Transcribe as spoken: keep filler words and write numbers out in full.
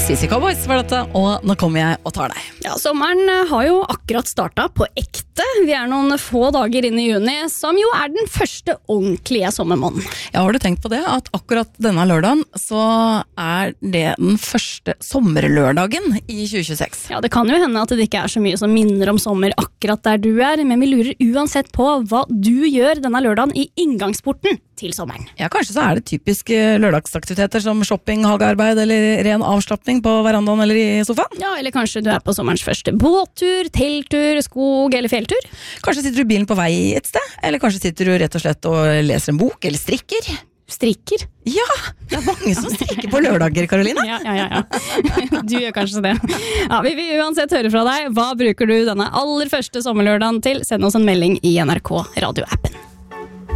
Sissy Cowboys var dette, og nå kommer jeg og tar deg. Ja, sommeren har jo akkurat startet på ekte. Vi er noen få dager inn i juni, som jo er den første ordentlige sommermåneden. Ja, har du tenkt på det? At akkurat denne lørdagen, så er det den første sommerlørdagen i tjue tjueseks. Ja, det kan jo hende at det ikke er så mye som minner om sommer akkurat der du er, men vi lurer uansett på hva du gjør denne lørdagen i inngangsporten til sommeren. Ja, kanskje så er det typiske lørdagsaktiviteter som shopping, hagearbeid eller ren avslappning på verandaen eller i sofaen. Ja, eller kanskje du er på sommerens første båttur, telttur, skog eller fjelltur. Kanskje sitter du i bilen på vei et sted, eller kanskje sitter du rett og slett og leser en bok eller strikker. Strikker? Ja, det er mange som strikker på lørdager, Karoline. Ja, ja, ja, ja. Du gjør kanskje det. Ja, vi vil uansett høre fra deg. Hva bruker du denne aller første sommerlørdagen til? Send oss en melding i N R K Radio-appen.